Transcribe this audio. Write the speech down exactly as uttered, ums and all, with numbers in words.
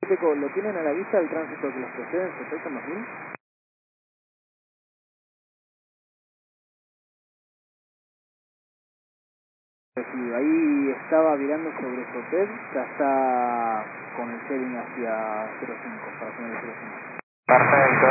Checo, ¿lo tienen a la vista el tránsito que los precede en Sospecha dos mil? Sí, ahí estaba virando sobre Sopet, ya está con el setting hacia cero cinco, para poner el cero cinco. Perfecto.